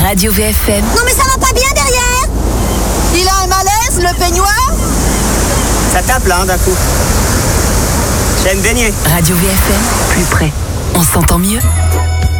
Radio VFM. Non mais ça va pas bien derrière. Il a un malaise, le peignoir. Ça tape là, d'un coup. J'aime baigner. Radio VFM, plus près. On s'entend mieux.